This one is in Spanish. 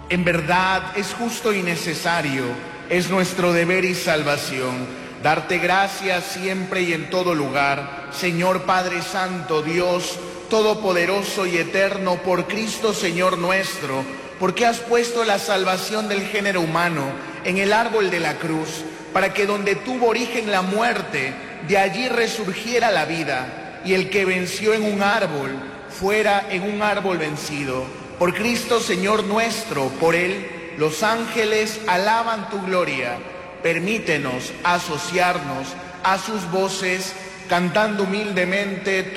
En verdad es justo y necesario, es nuestro deber y salvación, darte gracias siempre y en todo lugar, Señor Padre Santo, Dios Todopoderoso y Eterno, por Cristo Señor nuestro, porque has puesto la salvación del género humano en el árbol de la cruz, para que donde tuvo origen la muerte, de allí resurgiera la vida, y el que venció en un árbol, fuera en un árbol vencido. Por Cristo Señor nuestro, por Él, los ángeles alaban tu gloria. Permítenos asociarnos a sus voces, cantando humildemente